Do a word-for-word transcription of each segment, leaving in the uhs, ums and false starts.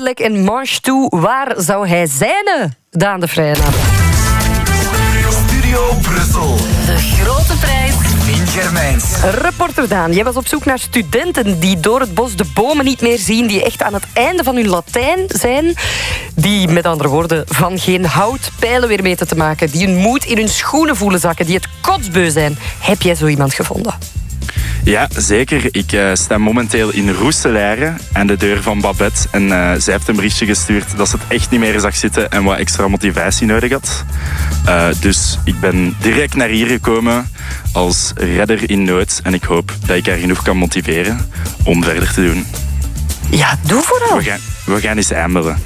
Anderlecht en Manche toe. Waar zou hij zijn, Daan de Vrijna? Studio Brussel. De grote prijs. Fien Germijns. Reporter Daan, jij was op zoek naar studenten die door het bos de bomen niet meer zien, die echt aan het einde van hun Latijn zijn, die met andere woorden van geen hout pijlen weer weten te maken, die hun moed in hun schoenen voelen zakken, die het kotsbeu zijn. Heb jij zo iemand gevonden? Ja, zeker. Ik uh, sta momenteel in Roeselare aan de deur van Babette. En uh, zij heeft een berichtje gestuurd dat ze het echt niet meer zag zitten en wat extra motivatie nodig had. Uh, dus ik ben direct naar hier gekomen als redder in nood. En ik hoop dat ik haar genoeg kan motiveren om verder te doen. Ja, doe vooral. We gaan, we gaan eens aanbellen.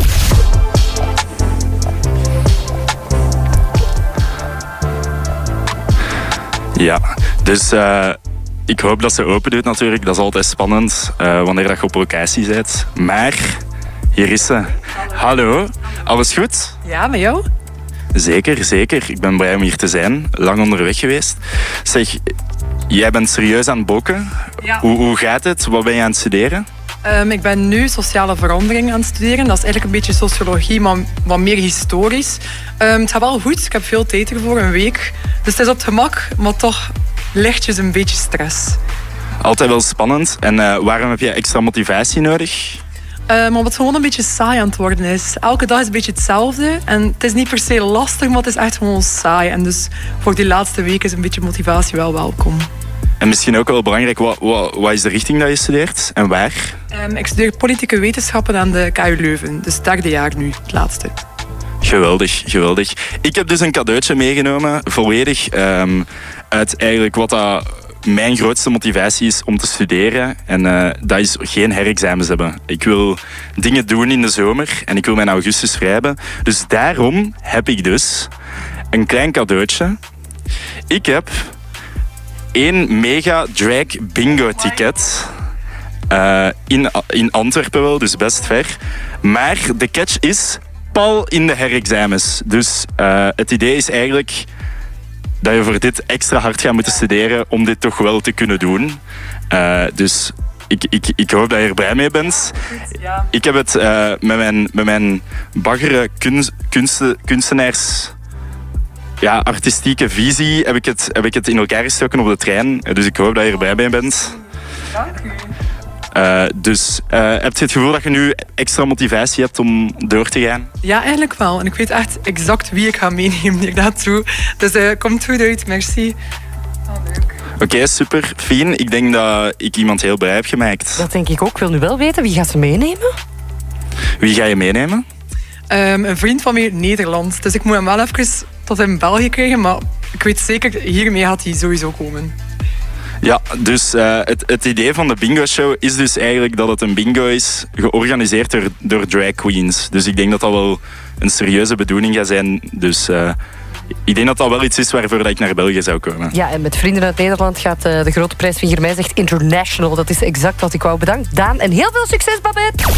Ja, dus... Uh, Ik hoop dat ze open doet natuurlijk. Dat is altijd spannend uh, wanneer dat je op locatie bent. Maar hier is ze. Hallo. Hallo. Alles goed? Ja, met jou? Zeker, zeker. Ik ben blij om hier te zijn. Lang onderweg geweest. Zeg, jij bent serieus aan het bokken. Ja. Hoe, hoe gaat het? Wat ben je aan het studeren? Um, ik ben nu sociale verandering aan het studeren. Dat is eigenlijk een beetje sociologie, maar wat meer historisch. Um, het gaat wel goed. Ik heb veel tijd ervoor, een week. Dus het is op het gemak, maar toch lichtjes een beetje stress. Altijd wel spannend. En uh, waarom heb je extra motivatie nodig? Um, omdat het gewoon een beetje saai aan het worden is. Elke dag is een beetje hetzelfde. En het is niet per se lastig, maar het is echt gewoon saai. En dus voor die laatste week is een beetje motivatie wel welkom. En misschien ook wel belangrijk, wat, wat, wat is de richting dat je studeert en waar? Um, ik studeer politieke wetenschappen aan de K U Leuven. Dus het derde jaar nu, het laatste. Geweldig, geweldig. Ik heb dus een cadeautje meegenomen, volledig um, uit eigenlijk wat dat mijn grootste motivatie is om te studeren. En uh, dat is geen herexamens hebben. Ik wil dingen doen in de zomer en ik wil mijn augustus vrij hebben. Dus daarom heb ik dus een klein cadeautje. Ik heb één mega drag bingo ticket. Uh, in, in Antwerpen wel, dus best ver. Maar de catch is pal in de herexamens. Dus uh, het idee is eigenlijk dat je voor dit extra hard gaat moeten studeren om dit toch wel te kunnen doen. Uh, dus ik, ik, ik hoop dat je er blij mee bent. Ja. Ik heb het uh, met mijn, met mijn baggere kunst, kunsten, kunstenaars... Ja, artistieke visie heb ik, het, heb ik het in elkaar gestoken op de trein. Dus ik hoop dat je er blij mee bent. Dank u. Uh, dus uh, heb je het gevoel dat je nu extra motivatie hebt om door te gaan? Ja, eigenlijk wel. En ik weet echt exact wie ik ga meenemen hier naartoe. Dus uh, komt goed uit, merci. Oh, leuk. Oké, okay, super. Fien, ik denk dat ik iemand heel blij heb gemaakt. Dat denk ik ook. Ik wil nu wel weten, wie gaat ze meenemen? Wie ga je meenemen? Um, een vriend van mij uit Nederland. Dus ik moet hem wel even tot in België krijgen. Maar ik weet zeker, hiermee gaat hij sowieso komen. Ja, dus uh, het, het idee van de bingo show is dus eigenlijk dat het een bingo is georganiseerd door, door drag queens. Dus ik denk dat dat wel een serieuze bedoeling gaat zijn. Dus uh, ik denk dat dat wel iets is waarvoor dat ik naar België zou komen. Ja, en met Vrienden uit Nederland gaat uh, de grote prijs van Germijns echt international. Dat is exact wat ik wou. Bedankt, Daan. En heel veel succes, Babette!